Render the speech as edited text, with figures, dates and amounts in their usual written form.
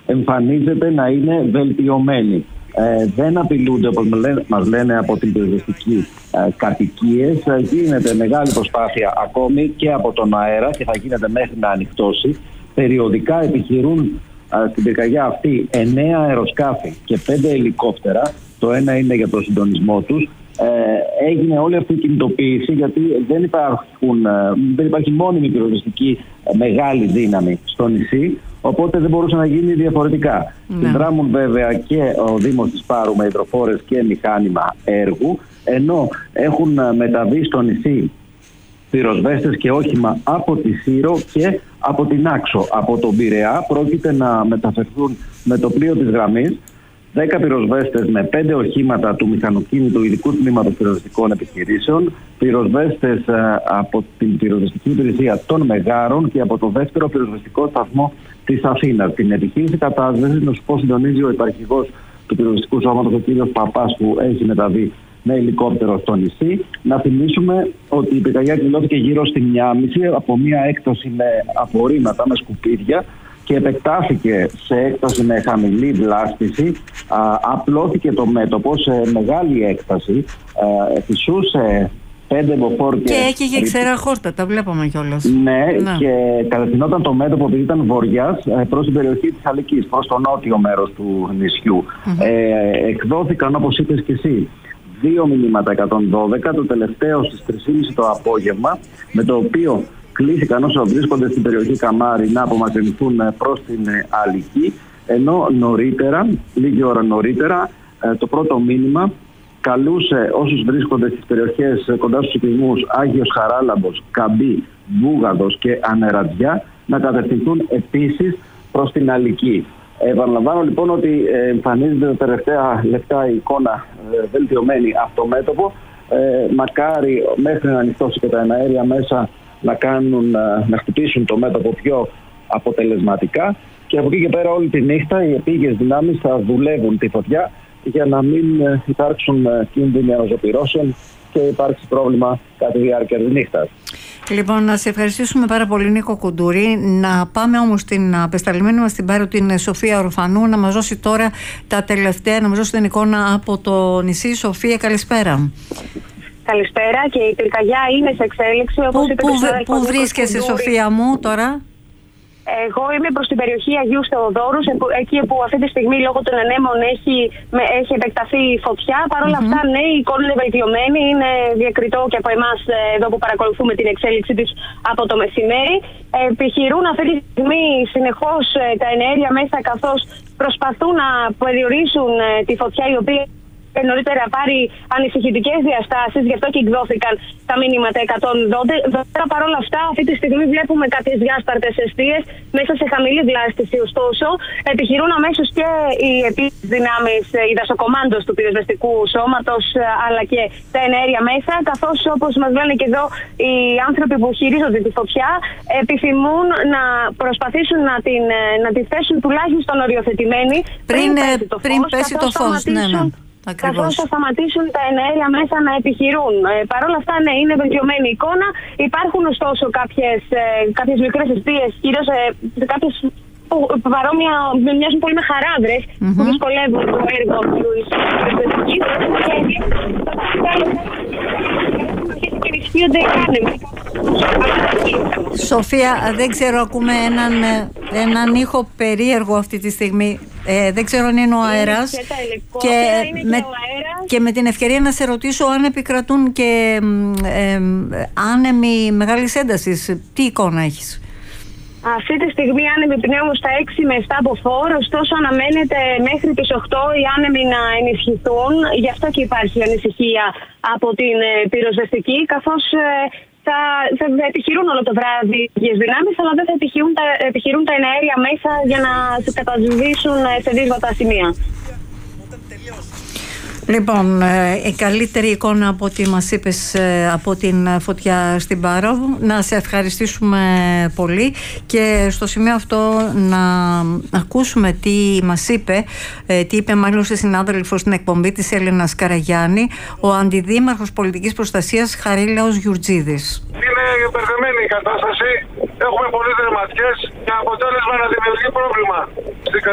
εμφανίζεται να είναι βελτιωμένη. Δεν απειλούνται, όπως μας λένε, από την πυροσβεστική κατοικίες. Γίνεται μεγάλη προσπάθεια ακόμη και από τον αέρα και θα γίνεται μέχρι να ανοιχτώσει. Περιοδικά επιχειρούν στην πυρκαγιά αυτή 9 αεροσκάφη και 5 ελικόπτερα. Το ένα είναι για το συντονισμό τους. Έγινε όλη αυτή η κινητοποίηση γιατί δεν υπάρχει μόνιμη πυροσβεστική μεγάλη δύναμη στο νησί, οπότε δεν μπορούσε να γίνει διαφορετικά. Συνδράμουν βέβαια και ο Δήμος της Πάρου με υδροφόρες και μηχάνημα έργου, ενώ έχουν μεταβεί στο νησί πυροσβέστες και όχημα από τη Σύρο και από την Άξο. Από τον Πειραιά πρόκειται να μεταφερθούν με το πλοίο της γραμμής 10 πυροσβέστες με 5 οχήματα του μηχανοκίνητου ειδικού τμήματος πυροσβεστικών επιχειρήσεων, πυροσβέστες από την πυροσβεστική υπηρεσία των Μεγάρων και από το δεύτερο πυροσβεστικό σταθμό της Αθήνας. Την επιχείρηση κατάσβεσης, να σου πω, συντονίζει ο υπαρχηγός του πυροσβεστικού σώματος, ο κ. Παπάς, που έχει μεταβεί με ελικόπτερο στο νησί. Να θυμίσουμε ότι η πυρκαγιά εκδηλώθηκε γύρω στη 1:30 από μια έκταση με απορρίμματα, με σκουπίδια, και επεκτάθηκε σε έκταση με χαμηλή βλάστηση. Απλώθηκε το μέτωπο σε μεγάλη έκταση. Φυσούσε 5 μποφόρ και έκαιγε ξερά χόρτα, τα βλέπαμε κιόλας. Ναι, και κατευθυνόταν το μέτωπο, επειδή ήταν βορειάς, προς την περιοχή της Αλικής, προς το νότιο μέρος του νησιού. Εκδόθηκαν, όπως είπες και εσύ, 2 μηνύματα 112, το τελευταίο στις 3:30 το απόγευμα, με το οποίο κλήθηκαν όσο βρίσκονται στην περιοχή Καμάρι να απομακρυνθούν προς την Αλική, ενώ νωρίτερα, λίγη ώρα νωρίτερα, το πρώτο μήνυμα καλούσε όσους βρίσκονται στις περιοχές κοντά στους οικισμούς Άγιος Χαράλαμπος, Καμπή, Βούγαδος και Ανερατζιά να κατευθυνθούν επίσης προς την Αλική. Επαναλαμβάνω λοιπόν ότι εμφανίζεται τα τελευταία λεπτά η εικόνα βελτιωμένη από το μέτωπο. Μακάρι μέχρι να ανοιχτώσει και τα εναέρια μέσα να χτυπήσουν το μέτωπο πιο αποτελεσματικά, και από εκεί και πέρα όλη τη νύχτα οι επίγειες δυνάμεις θα δουλεύουν τη φωτιά για να μην υπάρξουν κίνδυνοι αναζωπυρώσεων και υπάρξει πρόβλημα κατά τη διάρκεια της νύχτας. Λοιπόν, να σε ευχαριστήσουμε πάρα πολύ, Νίκο Κουντούρη. Να πάμε όμως στην απεσταλμένη μας στην Πάρο, την Σοφία Ορφανού, να μας δώσει τώρα τα τελευταία, να μας δώσει την εικόνα από το νησί. Σοφία, καλησπέρα. Καλησπέρα, και η πυρκαγιά είναι σε εξέλιξη. Πού βρίσκεσαι, Σοφία μου, τώρα? Εγώ είμαι προς την περιοχή Αγίου Θεοδόρου, εκεί που αυτή τη στιγμή λόγω των ανέμων έχει επεκταθεί η φωτιά. Παρ' όλα αυτά, ναι, η εικόνα είναι βελτιωμένη. Είναι διακριτό και από εμάς εδώ που παρακολουθούμε την εξέλιξη της από το μεσημέρι. Επιχειρούν αυτή τη στιγμή συνεχώς τα εναέρια μέσα, καθώς προσπαθούν να περιορίσουν τη φωτιά, η οποία νωρίτερα πάρει ανησυχητικές διαστάσεις, γι' αυτό και εκδόθηκαν τα μήνυματα 112. Παρ' όλα αυτά, αυτή τη στιγμή βλέπουμε κάποιες διάσπαρτες εστίες μέσα σε χαμηλή βλάστηση. Ωστόσο, επιχειρούν αμέσως και οι επίσης δυνάμεις, οι δασοκομάντος του πυροσβεστικού σώματος, αλλά και τα εναέρια μέσα, καθώς, όπως μας λένε και εδώ οι άνθρωποι που χειρίζονται τη φωτιά, επιθυμούν να προσπαθήσουν να τη θέσουν τουλάχιστον οριοθετημένη πριν πέσει το φως. Καθώς θα σταματήσουν τα εναέρια μέσα να επιχειρούν. Παρ' όλα αυτά, ναι, είναι βελτιωμένη η εικόνα. Υπάρχουν ωστόσο κάποιες μικρές εστίες, κυρίως σε κάποιες παρόμοια, μοιάζουν πολύ με χαράδρες, που δυσκολεύουν το έργο του πυροσβεστικής. Και ενισχύονται οι άνεμοι. Σοφία, δεν ξέρω, ακούμε έναν ήχο περίεργο αυτή τη στιγμή. Δεν ξέρω αν είναι ο αέρας. Και με την ευκαιρία να σε ρωτήσω αν επικρατούν και άνεμοι μεγάλης έντασης. Τι εικόνα έχεις? Αυτή τη στιγμή άνεμοι πνέουν στα 6 με 7 μποφόρ, ωστόσο αναμένεται μέχρι τις 8 οι άνεμοι να ενισχυθούν. Γι' αυτό και υπάρχει ανησυχία από την πυροσβεστική, καθώς θα επιχειρούν όλο το βράδυ οι δυνάμεις, αλλά δεν θα επιχειρούν τα εναέρια μέσα για να κατασβήσουν σε δύσβατα σημεία. Λοιπόν, η καλύτερη εικόνα από ό,τι μας είπες από την φωτιά στην Πάρο. Να σε ευχαριστήσουμε πολύ, και στο σημείο αυτό να ακούσουμε τι μας είπε, τι είπε μάλλον στη συνάδελφο στην εκπομπή της Έλενας Καραγιάννη, ο Αντιδήμαρχος Πολιτικής Προστασίας Χαρίλαος Γιουρτζίδης. Είναι υπερδεμένη η κατάσταση, έχουμε πολλές δερματιές και αποτέλεσμα να δημιουργεί πρόβλημα στην